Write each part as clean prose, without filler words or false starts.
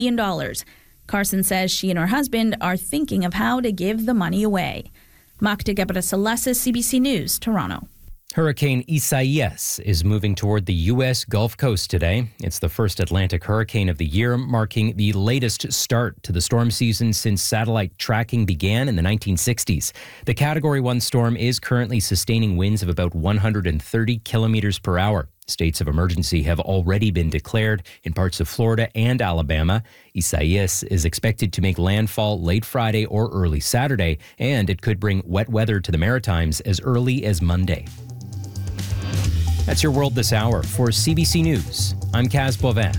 million. Carson says she and her husband are thinking of how to give the money away. Magda Gebrselassie, CBC News, Toronto. Hurricane Isaias is moving toward the U.S. Gulf Coast today. It's the first Atlantic hurricane of the year, marking the latest start to the storm season since satellite tracking began in the 1960s. The Category 1 storm is currently sustaining winds of about 130 kilometers per hour. States of emergency have already been declared in parts of Florida and Alabama. Isaias is expected to make landfall late Friday or early Saturday, and it could bring wet weather to the Maritimes as early as Monday. That's your World This Hour. For CBC News, I'm Kaz Bovin.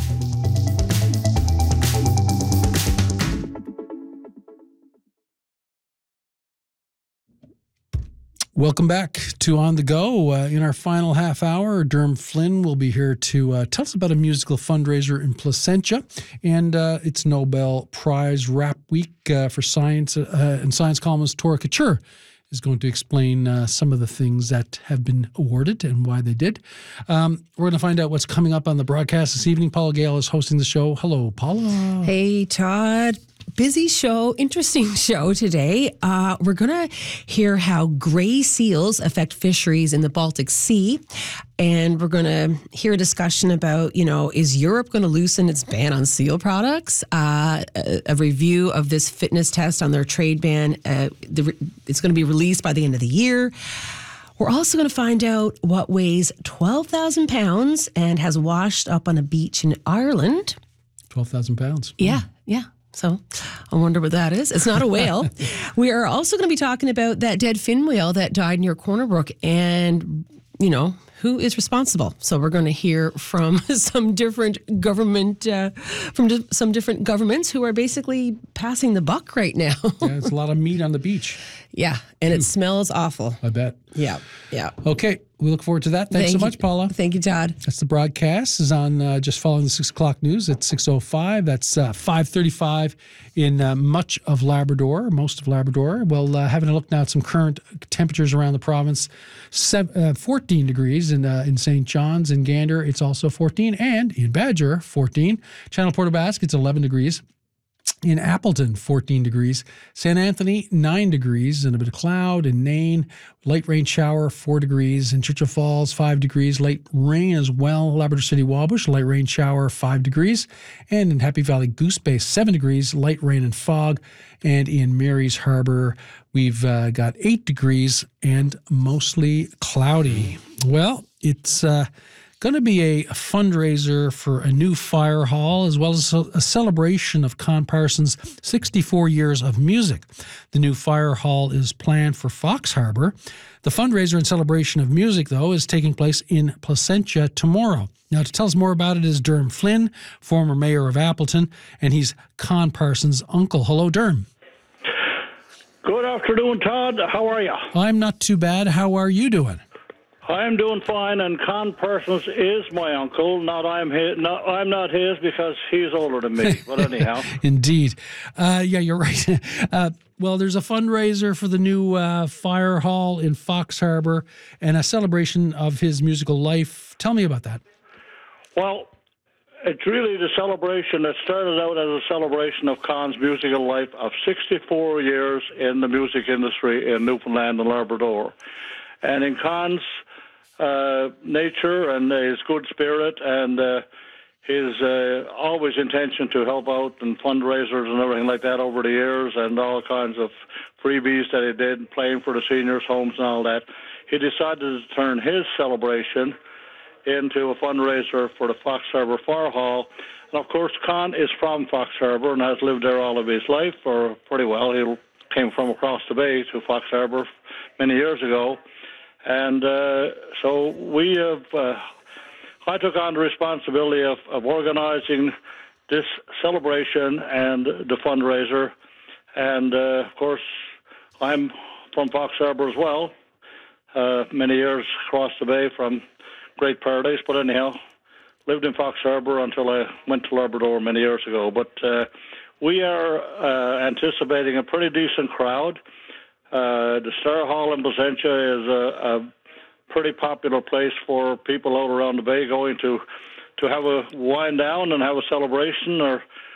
Welcome back to On the Go. In our final half hour, Derm Flynn will be here to tell us about a musical fundraiser in Placentia, and it's Nobel Prize Wrap Week for Science, and science columnist Tora Couture is going to explain some of the things that have been awarded and why they did. We're going to find out what's coming up on the broadcast this evening. Paula Gale is hosting the show. Hello, Paula. Hey, Todd. Busy show, interesting show today. We're going to hear how gray seals affect fisheries in the Baltic Sea. And we're going to hear a discussion about, is Europe going to loosen its ban on seal products? A review of this fitness test on their trade ban. It's going to be released by the end of the year. We're also going to find out what weighs 12,000 pounds and has washed up on a beach in Ireland. 12,000 pounds. Yeah. So I wonder what that is. It's not a whale. We are also going to be talking about that dead fin whale that died near Corner Brook and, who is responsible. So we're going to hear from some different governments who are basically passing the buck right now. Yeah, it's a lot of meat on the beach. Yeah, and it smells awful. I bet. Yeah. Okay, we look forward to that. Thanks so much, Paula. Thank you, Todd. That's the broadcast. Is on just following the 6 o'clock news at 6:05. That's 5:35 in most of Labrador. Well, having a look now at some current temperatures around the province. 14 degrees in St. John's. In Gander, it's also 14. And in Badger, 14. Channel Port aux Basques, it's 11 degrees. In Appleton, 14 degrees. St. Anthony, 9 degrees and a bit of cloud. In Nain, light rain shower, 4 degrees. In Churchill Falls, 5 degrees. Light rain as well. Labrador City, Wabush, light rain shower, 5 degrees. And in Happy Valley, Goose Bay, 7 degrees. Light rain and fog. And in Mary's Harbor, we've got 8 degrees and mostly cloudy. Well, it's going to be a fundraiser for a new fire hall as well as a celebration of Con Parsons' 64 years of music. The new fire hall is planned for Fox Harbour. The fundraiser and celebration of music, though, is taking place in Placentia tomorrow. Now, to tell us more about it is Derm Flynn, former mayor of Appleton, and he's Con Parsons' uncle. Hello, Derm. Good afternoon, Todd. How are you? I'm not too bad. How are you doing? I'm doing fine, and Con Parsons is my uncle. I'm not his because he's older than me. But anyhow, indeed, yeah, you're right. Well, there's a fundraiser for the new fire hall in Fox Harbour and a celebration of his musical life. Tell me about that. Well, it's really the celebration that started out as a celebration of Con's musical life of 64 years in the music industry in Newfoundland and Labrador, and in Con's nature and his good spirit and his always intention to help out and fundraisers and everything like that over the years and all kinds of freebies that he did, playing for the seniors' homes and all that, he decided to turn his celebration into a fundraiser for the Fox Harbour Fire Hall. And of course, Con is from Fox Harbour and has lived there all of his life, or pretty well. He came from across the bay to Fox Harbour many years ago. And so we have, I took on the responsibility of organizing this celebration and the fundraiser. And, of course, I'm from Fox Harbour as well, many years across the bay from Great Paradise. But anyhow, lived in Fox Harbour until I went to Labrador many years ago. But we are anticipating a pretty decent crowd. The Star Hall in Placentia is a pretty popular place for people out around the bay going to have a wind down and have a celebration or